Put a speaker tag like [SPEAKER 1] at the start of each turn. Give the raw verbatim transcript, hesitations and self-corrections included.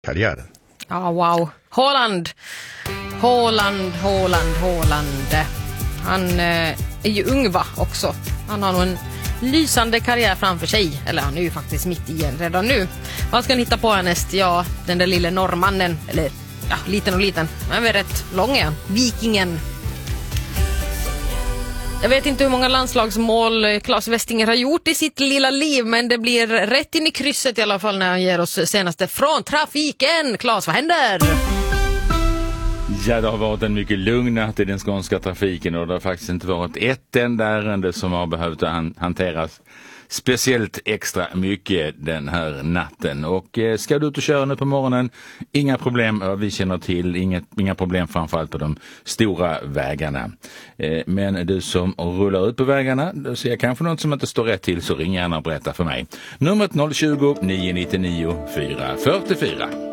[SPEAKER 1] karriären.
[SPEAKER 2] Ja, wow. Haaland. Haaland, Haaland, Haaland. Han eh, är ju ung va också. Han har nog en lysande karriär framför sig. Eller han är ju faktiskt mitt i en redan nu. Vad ska han hitta på härnäst? Ja, den där lille norrmannen. Eller, ja, liten och liten. Men är rätt lång är han. Vikingen. Jag vet inte hur många landslagsmål Claes Westinger har gjort i sitt lilla liv, men det blir rätt in i krysset i alla fall när han ger oss senaste från trafiken. Claes, vad händer?
[SPEAKER 3] Ja, det har varit en mycket lugn natt i den skånska trafiken och det har faktiskt inte varit ett enda ärende som har behövt han- hanteras speciellt extra mycket den här natten. Och eh, ska du ut och köra nu på morgonen, inga problem, ja, vi känner till, inget, inga problem framförallt på de stora vägarna. Eh, men du som rullar ut på vägarna, då ser jag kanske något som inte står rätt till, så ring gärna och berätta för mig. Numret noll tjugo, nio nio nio, fyra fyra fyra.